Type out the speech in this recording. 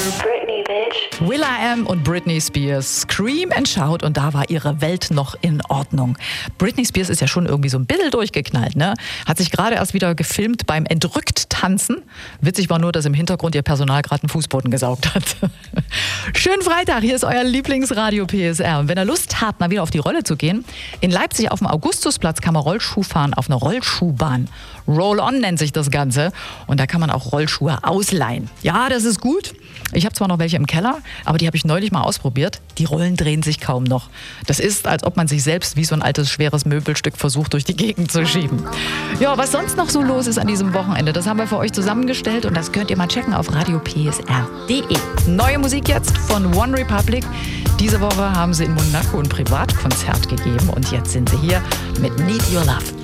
Britney, bitch. will.i.am und Britney Spears, Scream and Shout, und da war ihre Welt noch in Ordnung. Britney Spears ist ja schon irgendwie so ein bisschen durchgeknallt, ne? Hat sich gerade erst wieder gefilmt beim entrückt Tanzen. Witzig war nur, dass im Hintergrund ihr Personal gerade einen Fußboden gesaugt hat. Schönen Freitag, hier ist euer Lieblingsradio PSR. Und wenn ihr Lust habt, mal wieder auf die Rolle zu gehen, in Leipzig auf dem Augustusplatz kann man Rollschuh fahren auf einer Rollschuhbahn. Roll-on nennt sich das Ganze. Und da kann man auch Rollschuhe ausleihen. Ja, das ist gut. Ich habe zwar noch welche im Keller, aber die habe ich neulich mal ausprobiert. Die Rollen drehen sich kaum noch. Das ist, als ob man sich selbst wie so ein altes, schweres Möbelstück versucht, durch die Gegend zu schieben. Ja, was sonst noch so los ist an diesem Wochenende, das haben wir für euch zusammengestellt und das könnt ihr mal checken auf radiopsr.de. Neue Musik jetzt von One Republic. Diese Woche haben sie in Monaco ein Privatkonzert gegeben und jetzt sind sie hier mit Need Your Love.